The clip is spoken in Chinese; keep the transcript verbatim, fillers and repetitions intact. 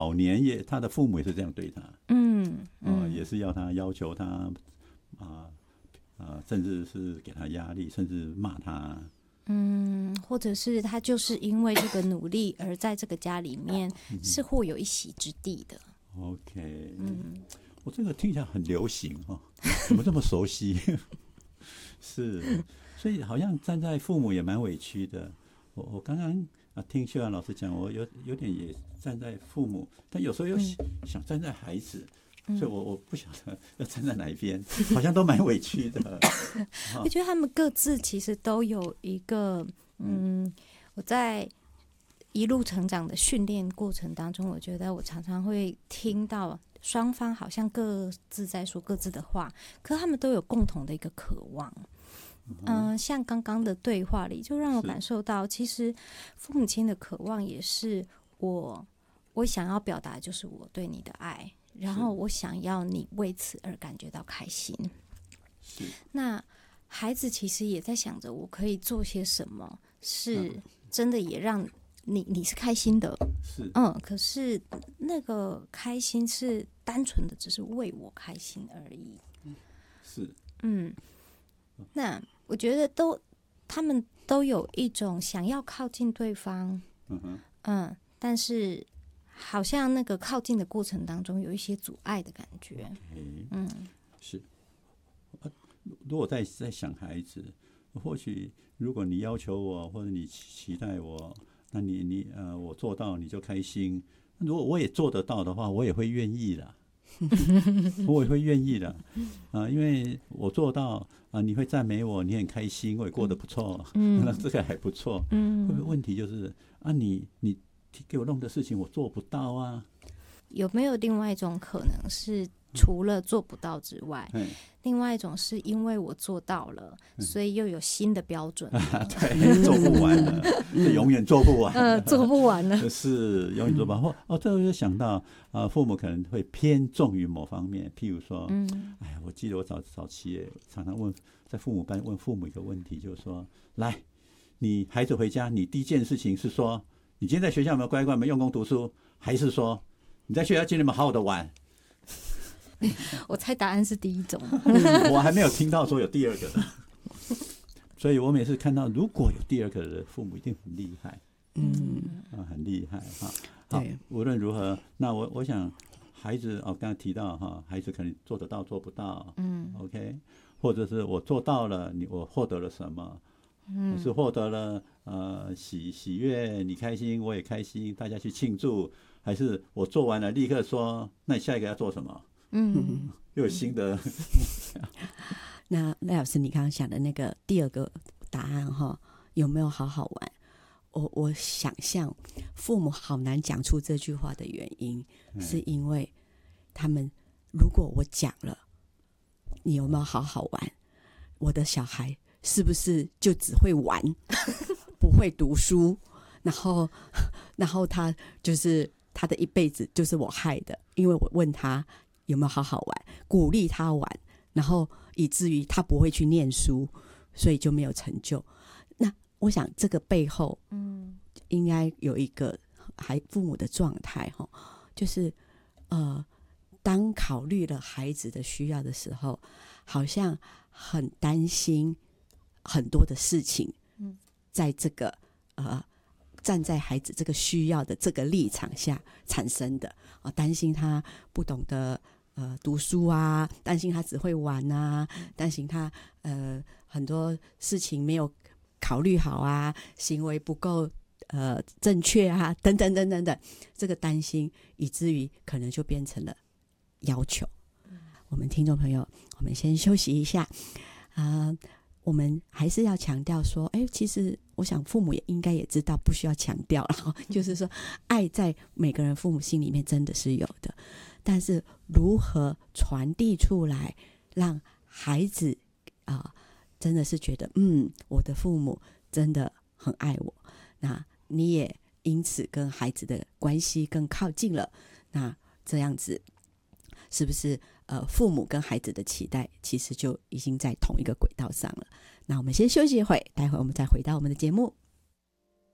老年也他的父母也是这样对他， 嗯嗯、呃，也是要他要求他啊啊、呃呃，甚至是给他压力，甚至骂他。 嗯，或者是他就是因为这个努力而在这个家里面是或有一席之地的。 OK， 嗯， 我这个听起来很流行哦，怎么这么熟悉？是，所以好像站在父母也蛮委屈的。我我刚刚啊听秀兰老师讲，我有有点也站在父母，但有时候又想,、嗯、想站在孩子。所以我我不晓得要站在哪一边，好像都蛮委屈的。 我觉得他们各自其实都有一个，嗯，我在一路成长的训练过程当中，我觉得我常常会听到双方好像各自在说各自的话，可他们都有共同的一个渴望。嗯、呃，像刚刚的对话里，就让我感受到，其实父母亲的渴望也是我我想要表达，就是我对你的爱。然后我想要你为此而感觉到开心。 是。 那孩子其实也在想着，我可以做些什么，是真的也让你你是开心的。 是。 嗯，可是那个开心是单纯的，只是为我开心而已。 是。 嗯，那我觉得都他们都有一种想要靠近对方。 嗯哼。 嗯，但是。好像那个靠近的过程当中有一些阻碍的感觉。 Okay, 嗯， 是。如果在在想孩子，或许如果你要求我，或者你期待我，那你你呃我做到你就开心。如果我也做得到的话，我也会愿意的。我也会愿意的啊、呃，因为我做到啊、呃，你会赞美我，你很开心，我也过得不错，嗯，那这个还不错。嗯，问题就是啊，你你。给我弄的事情我做不到啊， 有没有另外一种可能是除了做不到之外、嗯、另外一种是因为我做到了、嗯、所以又有新的标准、 啊、对，做不完了永遠做不完了、 呃、做不完了是永遠做不完、嗯、哦，这我就想到、呃、父母可能会偏重于某方面，譬如说、嗯、哎呀，我记得我早早期常常问在父母班问父母一个问题，就是说来，你孩子回家你第一件事情是说你今天在学校有没有乖乖，有没有用功读书，还是说你在学校今天有没有好好的玩？ 我猜答案是第一种、 嗯、我还没有听到说有第二个的，所以我每次看到如果有第二个的父母一定很厉害，嗯、啊、很厉害哈。好，无论如何，那我我想孩子哦，刚才提到哈，孩子可能做得到做不到，嗯 ，OK， 或者是我做到了，你我获得了什么？嗯、是获得了呃喜喜悦，你开心我也开心，大家去庆祝，还是我做完了立刻说，那你下一个要做什么？嗯，又有新的。 那赖老师，你刚刚想的那个第二个答案哈，有没有好好玩？我我想象父母好难讲出这句话的原因，嗯、是因为他们如果我讲了，你有没有好好玩？我的小孩是不是就只会玩，不会读书？然后，然后他就是他的一辈子就是我害的，因为我问他有没有好好玩，鼓励他玩，然后以至于他不会去念书，所以就没有成就。那我想这个背后，嗯，应该有一个孩父母的状态哈，就是呃，当考虑了孩子的需要的时候，好像很担心很多的事情，在这个呃站在孩子这个需要的这个立场下产生的啊，担心他不懂得呃读书啊，担心他只会玩啊，担心他呃很多事情没有考虑好啊，行为不够呃正确啊，等等等等等，这个担心以至于可能就变成了要求。我们听众朋友，我们先休息一下啊、呃，我们还是要强调说，哎，其实我想父母也应该也知道，不需要强调了，就是说，爱在每个人父母心里面真的是有的，但是如何传递出来，让孩子啊、呃，真的是觉得，嗯，我的父母真的很爱我，那你也因此跟孩子的关系更靠近了，那这样子。是不是呃，父母跟孩子的期待其实就已经在同一个轨道上了？那我们先休息一会，待会我们再回到我们的节目。